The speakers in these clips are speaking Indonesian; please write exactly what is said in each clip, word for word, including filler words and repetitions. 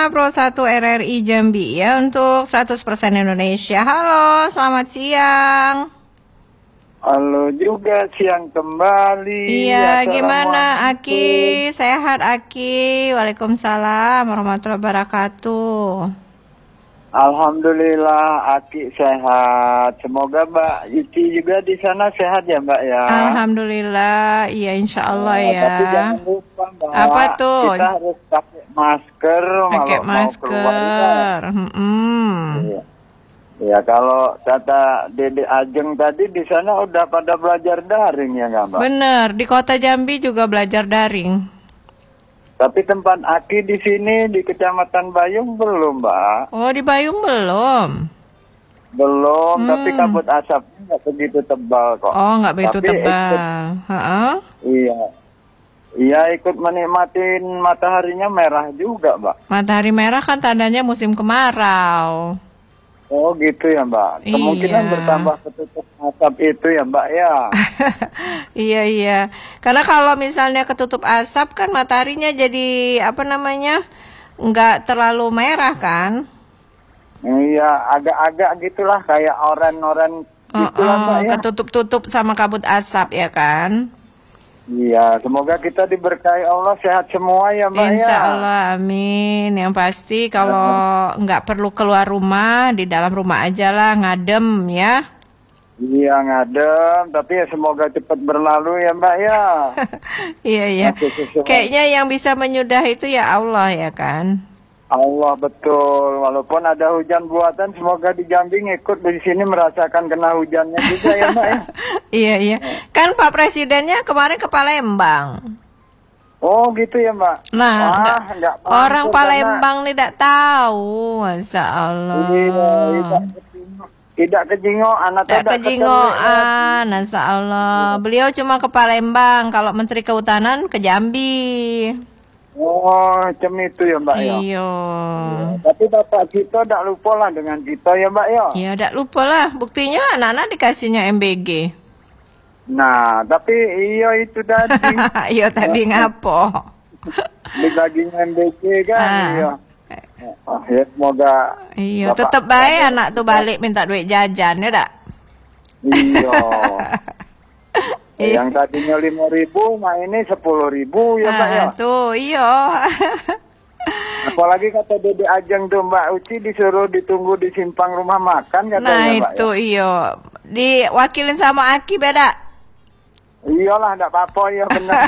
Purna Pro satu R R I Jambi ya untuk seratus persen Indonesia. Halo, selamat siang. Halo juga, siang kembali. Iya, gimana Aki? Sehat Aki? Waalaikumsalam warahmatullahi wabarakatuh. Alhamdulillah, Aki sehat. Semoga Mbak Ici juga di sana sehat ya Mbak ya. Alhamdulillah, iya insya Allah nah, ya. Tapi jangan lupa Mbak. Apa tuh? Kita harus pakai masker. Pakai mau masker. Mau hmm. Iya. Ya kalau kata Dede Ajeng tadi di sana udah pada belajar daring ya nggak Mbak? Bener, di kota Jambi juga belajar daring. Tapi tempat Aki di sini di Kecamatan Bayung belum Mbak. Oh di Bayung belum? Belum, hmm. tapi kabut asapnya nggak begitu tebal kok. Oh nggak begitu tapi tebal. Ikut, Ha-ha. Iya, iya ikut menikmatin mataharinya merah juga Mbak. Matahari merah kan tandanya musim kemarau. Oh gitu ya Mbak. Kemungkinan iya. bertambah ketutup asap itu ya Mbak ya. Iya iya. Karena kalau misalnya ketutup asap kan mataharinya jadi apa namanya nggak terlalu merah kan? Iya agak-agak gitulah kayak oren-oren Oh, gitulah oh, Mbak ya. ketutup-tutup sama kabut asap ya kan? Iya, semoga kita diberkahi Allah sehat semua ya Mbak Insya ya. Allah, amin. Yang pasti kalau nggak perlu keluar rumah, di dalam rumah aja lah, ngadem ya. Iya ngadem, tapi ya semoga cepat berlalu ya Mbak ya. Iya iya. Kayaknya yang bisa menyudah itu ya Allah ya kan. Allah betul, walaupun ada hujan buatan, semoga di Jambi ngikut di sini merasakan kena hujannya juga ya Mbak ya. Iya iya. Kan Pak Presidennya kemarin ke Palembang. Oh gitu ya Mbak. Nah, Wah, enggak, enggak orang karena... Palembang tidak tahu, masa Allah. Iya, tidak kejingo, tidak kejingo anak tidak kejingoan, masa Allah. Beliau cuma ke Palembang, kalau Menteri Kehutanan ke Jambi. Oh, cem itu ya Mbak ya. Iya. Tapi Bapak kita tidak lupa lah dengan kita ya Mbak ya. Iya, tidak lupa lah. Buktinya anak-anak dikasihnya M B G. Nah, tapi iya itu tadi. Iya tadi ngapo? Dibaginya M B G kan, ah. iya. Oh, ya semoga. Iya, tetap baik anak tuh balik minta duit jajan ya dak? Iya. Yang tadinya lima ribu, nah ini sepuluh ribu ya Mbak ya. Tuh, iya. Apalagi kata Dede Ajeng tuh Mbak Uci disuruh ditunggu di simpang rumah makan katanya nah, Mbak. Nah itu ya? iya. Diwakilin sama Aki beda. Iyalah, enggak apa-apa ya benar.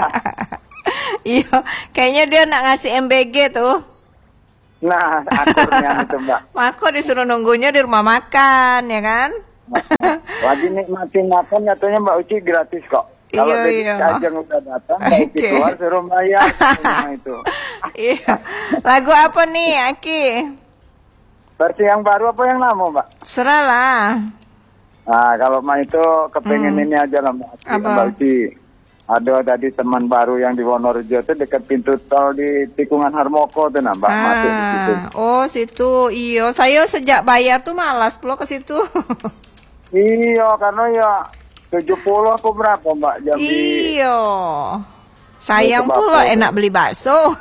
Iya, kayaknya dia nak ngasih M B G tuh. Nah, akurnya itu Mbak. Mako disuruh nunggunya di rumah makan, ya kan? Lagi nikmatin makan katanya Mbak Uci gratis kok. Kalau iya, Dede iya. Ajeng udah datang, Mbak Uci keluar suruh bayar. Itu. Iya. Lagu apa nih, Aki? Versi yang baru apa yang lama Mbak? Serah lah. Nah, kalau Mbak itu kepengen hmm. ini aja lah Mbak, Mbak Uci. Ada tadi teman baru yang di Wonorejo itu dekat pintu tol di tikungan Harmoko tuh nah Mbak. Ah, masuk di situ. Oh situ, iyo. Saya sejak bayar tuh malas pulau ke situ. Iya, karena ya tujuh puluh aku berapa Mbak Jambi. Iyo. Sayang pula enak beli bakso.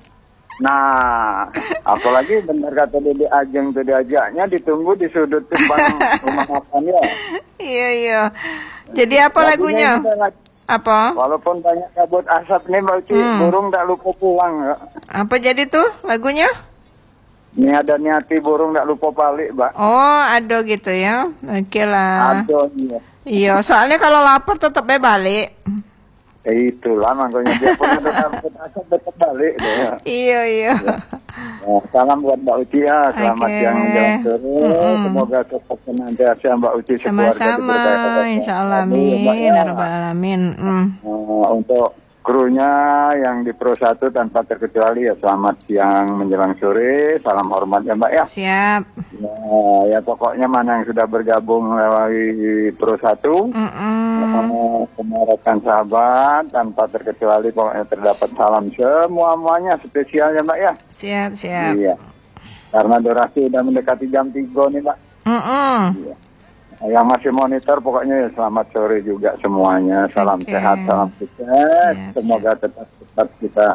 Nah, apalagi benar kata Dede Ajeng tuh diajaknya ditunggu di sudut simpang rumah makan ya. Iya iya. Jadi apa lagunya? Apa? Walaupun banyak kabut asap nih Mbak Uci, hmm. burung tak lupa pulang ya. Apa jadi tuh lagunya? Ini ada niati burung tak lupa balik Mbak. Oh ada gitu ya. Oke lah. Ada iya. Iya, soalnya kalau lapar tetap balik. Eh, itulah makanya dia pun ada kabut asap tetap balik ya. Iya iya. Ya. Nah, salam buat Mbak Uci ya, selamat okay. siang jalan terus. Mm-hmm. Semoga tetap senantiasa Mbak Uci sama-sama, insya Allah amin, ya Rabbal alamin. Mm. Uh, untuk krunya yang di Pro satu tanpa terkecuali ya selamat siang menjelang sore, salam hormat ya Mbak ya. Siap. Ya, ya pokoknya mana yang sudah bergabung melalui Pro satu, uh, kemarakan sahabat tanpa terkecuali pokoknya terdapat salam semua-muanya spesialnya Mbak ya. Siap, siap. Iya. Karena durasi udah mendekati jam tiga nih Mbak. Mm-mm. Iya. Yang masih monitor pokoknya ya selamat sore juga semuanya. Salam okay. sehat, salam sukses. Siap, semoga siap. tetap tetap kita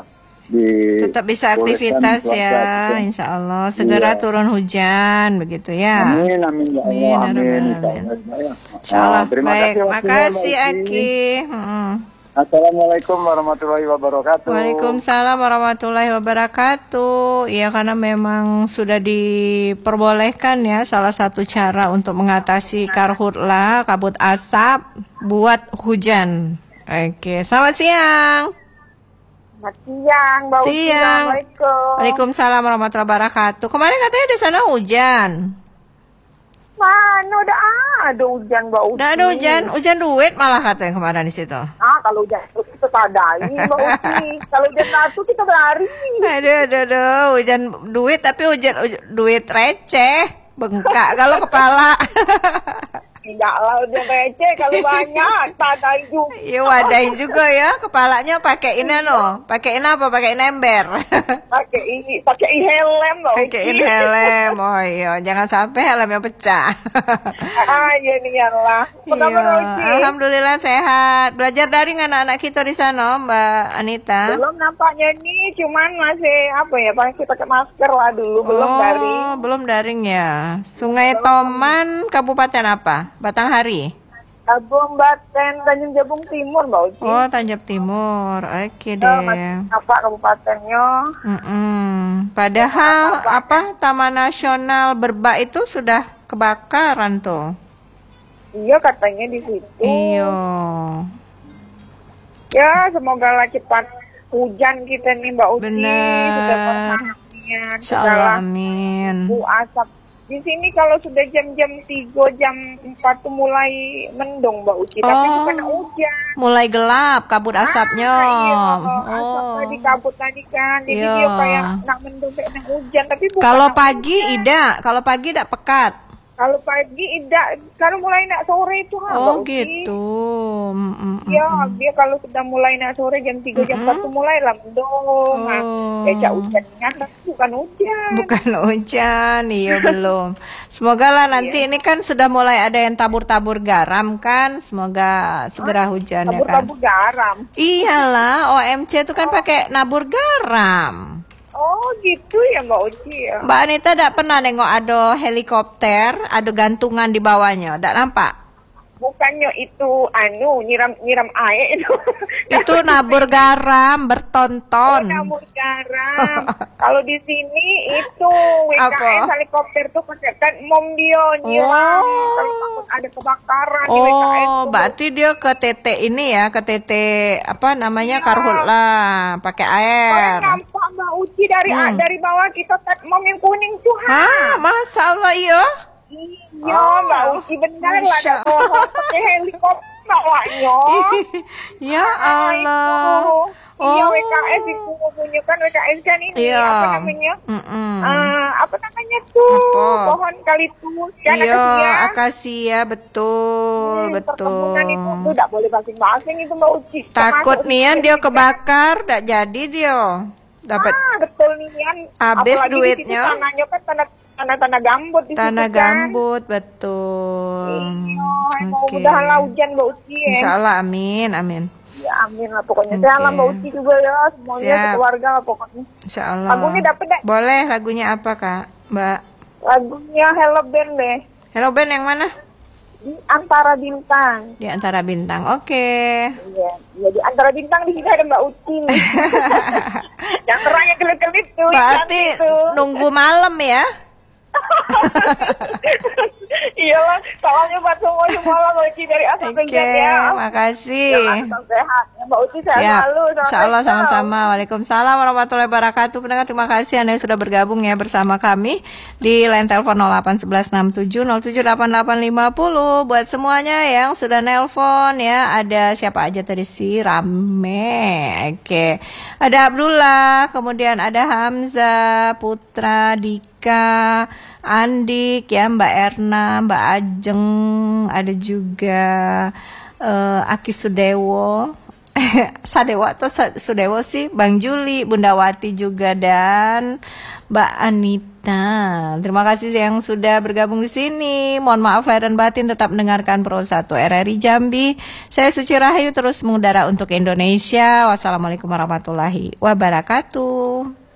di tetap bisa aktivitas ya, insya Allah. Segera iya. turun hujan, begitu ya. Amin, amin ya Allah, amin. amin. amin. Insya Allah. Terima Baik, kasih, makasih Aki. Hmm. Assalamualaikum warahmatullahi wabarakatuh. Waalaikumsalam warahmatullahi wabarakatuh. Ya, karena memang sudah diperbolehkan ya, salah satu cara untuk mengatasi karhutla, kabut asap, buat hujan. Oke, selamat siang. Selamat siang, Mbak Uci. Siang. Assalamualaikum. Waalaikumsalam warahmatullahi wabarakatuh. Kemarin katanya di sana hujan. Mana udah ada hujan, Mbak Uci. Udah ada hujan, hujan duit malah katanya kemarin di situ. Ah, kalau hujan duit kita tadai, Mbak Uci. Kalau hujan batu kita berlari. Aduh, aduh, aduh, hujan duit tapi hujan, hujan duit receh, bengkak kalau kepala. Tidak lah, udah receh kalau banyak, tadai juga. Iya, wadai juga ya, kepalanya pakai ini no, pakai ini apa? Pakai ember. Pakai ini, pakai helm, Mbak Uci. Pakai helm, oh iya, jangan sampai helmnya pecah. Ah, iya nih ya lah. Iya, alhamdulillah sehat. Belajar daring anak-anak kita di sana, Mbak Anita. Belum nampaknya nih, cuman masih apa ya, pakai pakai masker lah dulu, belum oh, daring. Belum daring ya. Sungai Toman, Kabupaten apa? Batanghari. Kabupaten Tanjung Jabung Timur, Mbak Uci. Oh, Tanjung Timur. Oke deh. Uh, apa kabupatennya? Mm-mm. Padahal apa, apa Taman Nasional Berbak itu sudah kebakaran tuh. Iya, katanya di situ. Iya. Ya, semoga lah cepat hujan kita nih, Mbak Uci. Benar. Insyaallah, amin. Bu asap. Di sini kalau sudah jam-jam tiga, jam empat tuh mulai mendung, Mbak Uci. Oh, tapi bukan hujan. Mulai gelap, kabut asapnya. Ah, iya, oh. asap tadi, kabut tadi kan. Jadi iya. dia kayak nak mendung, kayak nak hujan. Tapi bukan. Kalau pagi Ida, kalau pagi tidak pekat. Kalau pagi tidak, kalau mulai nak sore itu ha, oh Mbak gitu. Iya, dia kalau sudah mulai nak sore jam tiga, jam empat tuh mulai lah mendung. Oh. Nah, becak hujannya, tapi bukan hujan. Bukan hujan, iya belum. Semoga lah nanti ini kan sudah mulai ada yang tabur-tabur garam kan. Semoga segera hujan ya kan. Tabur-tabur garam. Iyalah, O M C itu kan pakai nabur garam. Oh gitu ya Mbak Uci ya. Mbak Anita tidak pernah nengok ada helikopter, ada gantungan di bawahnya, tidak nampak? Bukannya itu anu nyiram nyiram air itu. Itu nabur garam bertonton. Oh, nabur garam. Kalau di sini itu W K S apa? Helikopter tuh pakai kan mom dia nyiram. Oh. Kalau takut ada kebakaran oh, di W K S. Oh, berarti dia ke T T ini ya, ke T T apa namanya ya. Karhutla, pakai air. Oh, nampak Mbak Uci dari hmm. dari bawah kita mom yang kuning tuh. Hah, masa Allah iya? Iya, oh, Mbak Uci benar lah ada pohon pakai helikopter bawahnya. Ya Allah. Oh. Iya W K S itu punya kan W K S kan ini iya. apa namanya? Mm -mm. Uh, apa namanya tuh? Apa? Pohon kalitus kan iya, akasia. akasia betul, Hmm, betul. Perkebunan itu tuh tidak boleh basing-basing itu Mbak Uci. Takut nian dia kebakar, tidak jadi dia. Dapat. Ah, betul nian. Habis apalagi duitnya. Di tanahnya kan tanah tanah-tanah gambut di tanah situ kan. gambut betul. Iya, okay. mudah-mudahan hujan Mbak Uci ya. Insyaallah amin, amin. Ya amin lah pokoknya. Okay. Saya lah Mbak Uci juga ya, semuanya keluarga lah pokoknya. Insyaallah. Lagunya dapat deh. Boleh, lagunya apa Kak, Mbak? Lagunya Hello Band deh. Hello Band yang mana? Di Antara Bintang. Di Antara Bintang, oke. Okay. Iya, ya, di Antara Bintang di sini ada Mbak Uci. Yang terangnya kelip-kelip tuh. Berarti nunggu malam ya? Iyalah, salamnya buat semua semua lah Mbak Uci dari asal Oke, okay, ya. makasih. Ya, sehat. Ya, Mbak Uci sehat Siap. selalu. Insyaallah sama-sama. Waalaikumsalam warahmatullahi wabarakatuh. Pendengar terima kasih Anda yang sudah bergabung ya bersama kami di line telepon nol delapan satu satu enam tujuh nol tujuh delapan delapan lima nol. Buat semuanya yang sudah nelpon ya, ada siapa aja tadi sih? Rame. Oke. Okay. Ada Abdullah, kemudian ada Hamzah, Putra, Dika, Andik ya, Mbak Erna, Mbak Ajeng, ada juga uh, Aki Sudewo. Sadewa atau Sudewo sih, Bang Juli, Bunda Wati juga, dan Mbak Anita. Terima kasih yang sudah bergabung di sini. Mohon maaf lahir dan batin, tetap mendengarkan Pro satu R R I Jambi. Saya Suci Rahayu terus mengudara untuk Indonesia. Wassalamualaikum warahmatullahi wabarakatuh.